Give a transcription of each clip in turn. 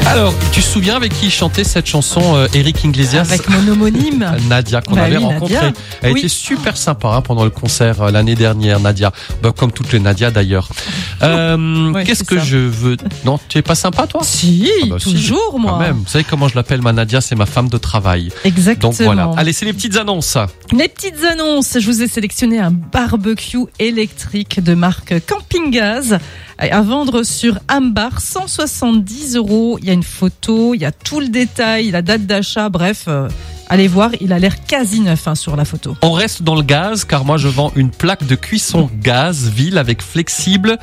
Alors, tu te souviens avec qui chantait cette chanson Eric Iglesias? Avec mon homonyme Nadia, qu'on avait rencontrée. Nadia. Elle était super sympa pendant le concert l'année dernière, Nadia. Comme toutes les Nadia d'ailleurs. Qu'est-ce que je veux... Non, tu es pas sympa toi? Si, toujours si, moi. Quand même. Vous savez comment je l'appelle, ma Nadia? C'est ma femme de travail. Exactement. Donc voilà. Allez, c'est les petites annonces. Les petites annonces. Je vous ai sélectionné un barbecue électrique de marque Camping Gaz à vendre sur Ambar, 170 €. Il y a une photo, il y a tout le détail, la date d'achat, bref... Allez voir, il a l'air quasi neuf sur la photo. On reste dans le gaz car moi je vends une plaque de cuisson gaz ville avec flexible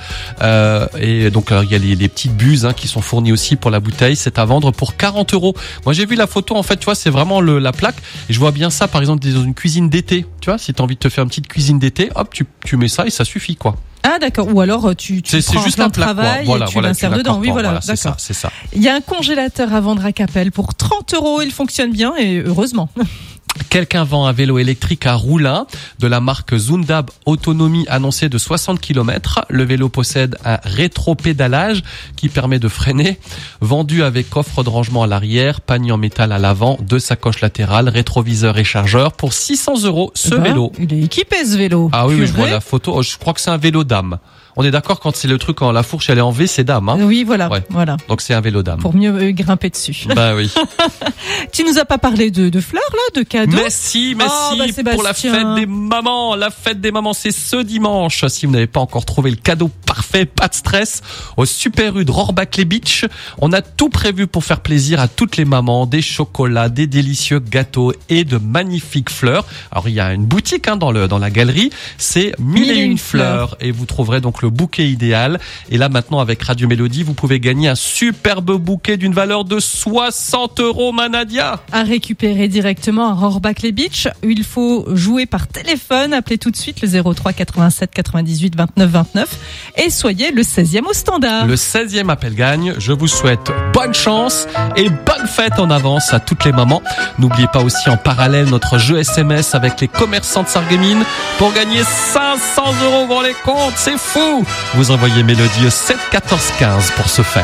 et donc il y a les petites buses qui sont fournies aussi pour la bouteille. C'est à vendre pour 40 €. Moi j'ai vu la photo, en fait tu vois, c'est vraiment la plaque et je vois bien ça par exemple dans une cuisine d'été. Tu vois, si tu as envie de te faire une petite cuisine d'été, hop, tu mets ça et ça suffit quoi. Ah d'accord, ou alors tu prends juste un un plan de travail et tu l'insères dedans. Oui, voilà, d'accord. C'est ça. Il y a un congélateur à vendre à Capelle pour 30 €. Il fonctionne bien et heureusement. Quelqu'un vend un vélo électrique à Roulin de la marque Zundab, autonomie annoncée de 60 km. Le vélo possède un rétro-pédalage qui permet de freiner. Vendu avec coffre de rangement à l'arrière, panier en métal à l'avant, 2 sacoches latérales, rétroviseur et chargeur pour 600 € ce vélo. Il est équipé ce vélo. Ah oui, je vois la photo. Je crois que c'est un vélo dame. On est d'accord quand c'est le truc quand la fourche elle est en V, c'est dame. Oui, voilà. Ouais. Voilà. Donc c'est un vélo dame. Pour mieux grimper dessus. Bah oui. Tu nous as pas parlé de fleurs là, de cadeaux? Mais si, pour la fête des mamans. La fête des mamans, c'est ce dimanche. Si vous n'avez pas encore trouvé le cadeau parfait, pas de stress. Au Super U de Rohrbach-les Beach, on a tout prévu pour faire plaisir à toutes les mamans. Des chocolats, des délicieux gâteaux et de magnifiques fleurs. Alors il y a une boutique dans la galerie. C'est 1001 fleurs et vous trouverez donc le bouquet idéal. Et là maintenant avec Radio Mélodie, vous pouvez gagner un superbe bouquet d'une valeur de 60 €, Manadia. À récupérer directement à Rohrbach-les Beach. Il faut jouer par téléphone. Appelez tout de suite le 03 87 98 29 29 et soyez le 16e au standard. Le 16e appel gagne. Je vous souhaite bonne chance et bonne fête en avance à toutes les mamans. N'oubliez pas aussi en parallèle notre jeu SMS avec les commerçants de Sarreguemines pour gagner 500 € dans les comptes. C'est fou! Vous envoyez Mélodie au 7 14 15 pour ce faire.